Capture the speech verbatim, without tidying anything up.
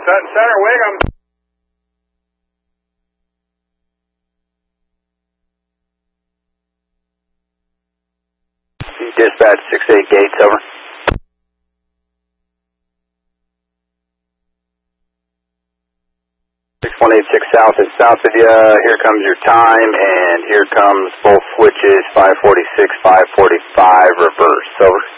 Sutton Center, Wiggum. Dispatch six eight Gates, over. six one eight six South is south of you. Here comes your time, and here comes both switches, five forty-six, five forty-five, reverse, over.